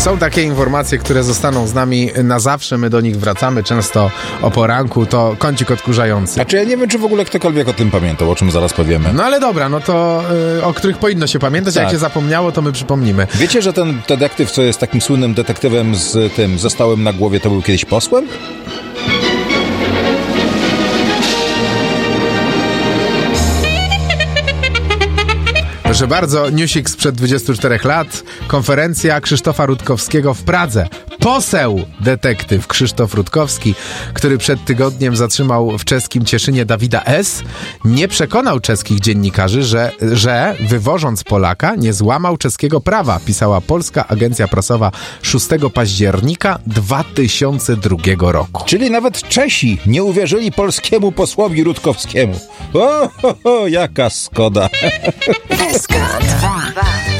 Są takie informacje, które zostaną z nami na zawsze, my do nich wracamy często o poranku, to kącik odkurzający. Znaczy ja nie wiem, czy w ogóle ktokolwiek o tym pamiętał, o czym zaraz powiemy. No ale dobra, no to o których powinno się pamiętać, Tak. jak się zapomniało, to my przypomnimy. Wiecie, że ten detektyw, co jest takim słynnym detektywem z tym zestałem na głowie, to był kiedyś posłem? Proszę bardzo, newsik sprzed 24 lat. Konferencja Krzysztofa Rutkowskiego w Pradze. Poseł detektyw Krzysztof Rutkowski, który przed tygodniem zatrzymał w czeskim Cieszynie Dawida S., nie przekonał czeskich dziennikarzy, że wywożąc Polaka nie złamał czeskiego prawa, pisała polska agencja prasowa 6 października 2002 roku. Czyli nawet Czesi nie uwierzyli polskiemu posłowi Rutkowskiemu. O, jaka skoda. SK2.